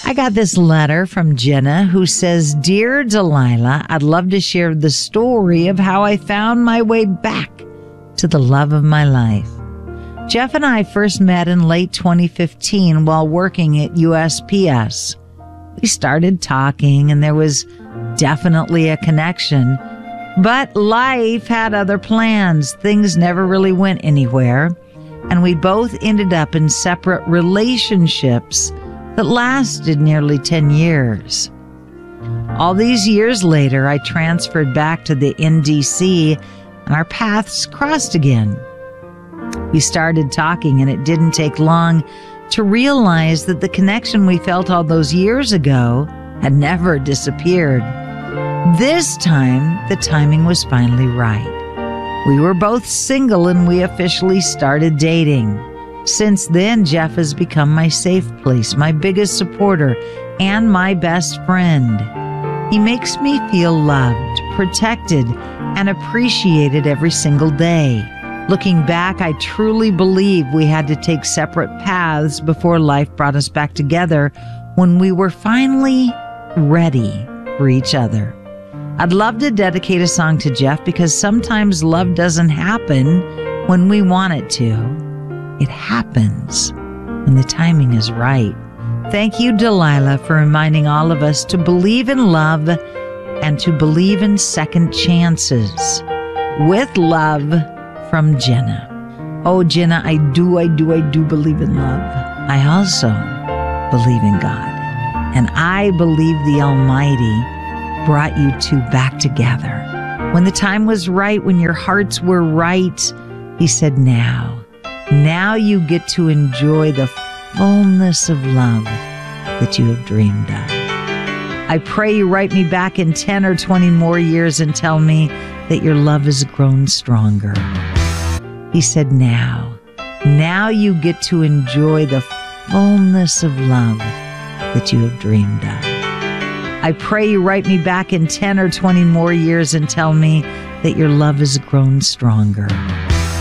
I got this letter from Jenna who says, "Dear Delilah, I'd love to share the story of how I found my way back to the love of my life. Jeff and I first met in late 2015 while working at USPS. We started talking and there was definitely a connection, but life had other plans. Things never really went anywhere, and we both ended up in separate relationships that lasted nearly 10 years. All these years later, I transferred back to the NDC and our paths crossed again. We started talking, and it didn't take long to realize that the connection we felt all those years ago had never disappeared. This time, the timing was finally right. We were both single and we officially started dating. Since then, Jeff has become my safe place, my biggest supporter, and my best friend. He makes me feel loved, protected, and appreciated every single day. Looking back, I truly believe we had to take separate paths before life brought us back together when we were finally ready for each other. I'd love to dedicate a song to Jeff because sometimes love doesn't happen when we want it to. It happens when the timing is right. Thank you, Delilah, for reminding all of us to believe in love and to believe in second chances. With love, from Jenna. Oh, Jenna, I do believe in love. I also believe in God. And I believe the Almighty brought you two back together. When the time was right, when your hearts were right, He said, now you get to enjoy the fullness of love that you have dreamed of. I pray you write me back in 10 or 20 more years and tell me that your love has grown stronger. He said, now you get to enjoy the fullness of love that you have dreamed of. I pray you write me back in 10 or 20 more years and tell me that your love has grown stronger.